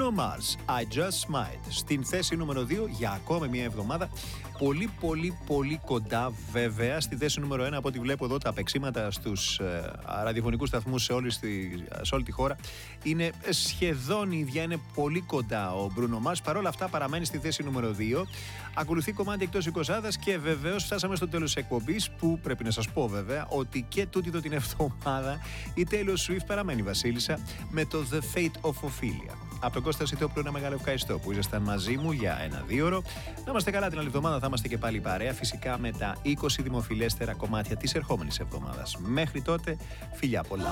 Bruno Mars, I Just Might. Στην θέση νούμερο 2 για ακόμη μια εβδομάδα. Πολύ κοντά βέβαια στη θέση νούμερο 1, από ό,τι βλέπω εδώ τα απεξίματα στους ραδιοφωνικούς σταθμούς σε όλη τη χώρα. Είναι σχεδόν ίδια, είναι πολύ κοντά ο Bruno Mars. Παρ' όλα αυτά παραμένει στη θέση νούμερο 2. Ακολουθεί κομμάτι εκτός εικοσάδας και βεβαίως φτάσαμε στο τέλος της εκπομπής, που πρέπει να σας πω βέβαια ότι και τούτη την εβδομάδα η Taylor Swift παραμένει βασίλισσα με το The Fate of Ophelia. Από τον Κώστα Σιτόπουλο ένα μεγάλο ευχαριστώ που ήσασταν μαζί μου για ένα 2 ώρο. Να είμαστε καλά την άλλη εβδομάδα, θα είμαστε και πάλι παρέα, φυσικά με τα 20 δημοφιλέστερα κομμάτια της ερχόμενης εβδομάδας. Μέχρι τότε, φιλιά πολλά.